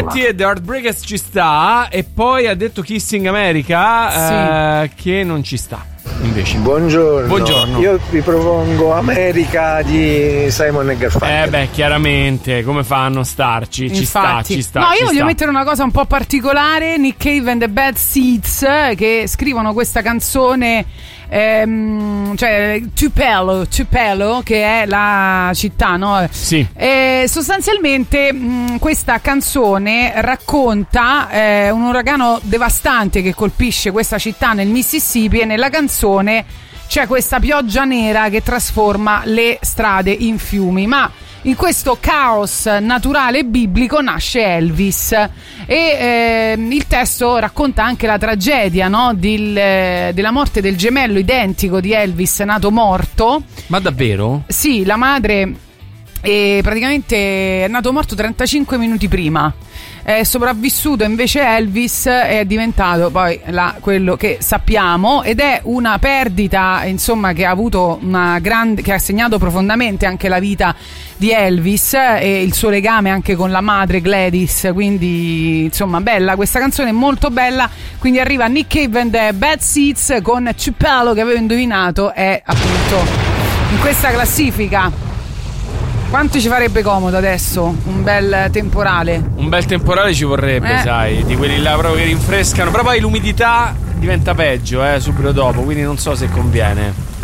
Petty e The Heartbreakers ci sta, e poi ha detto Kissing America che non ci sta. Invece. Buongiorno. Io vi propongo America di Simon e Garfunkel. Chiaramente, come fanno a starci? Ci sta. No, io voglio mettere una cosa un po' particolare. Nick Cave and the Bad Seeds, che scrivono questa canzone, cioè Tupelo, che è la città, no? Sì. Sostanzialmente questa canzone racconta un uragano devastante che colpisce questa città nel Mississippi, e nella canzone c'è questa pioggia nera che trasforma le strade in fiumi, ma in questo caos naturale biblico nasce Elvis, e il testo racconta anche la tragedia, no? Della morte del gemello identico di Elvis, nato morto. Ma davvero? Sì, la madre praticamente è nato morto 35 minuti prima. È sopravvissuto invece Elvis, è diventato poi quello che sappiamo, ed è una perdita, insomma, che ha avuto che ha segnato profondamente anche la vita di Elvis e il suo legame anche con la madre Gladys. Quindi insomma, bella questa canzone, molto bella. Quindi arriva Nick Cave and the Bad Seeds con Tupelo, che avevo indovinato è appunto in questa classifica. Quanto ci farebbe comodo adesso un bel temporale? Un bel temporale ci vorrebbe, sai, di quelli là proprio che rinfrescano. Però poi l'umidità diventa peggio subito dopo, quindi non so se conviene.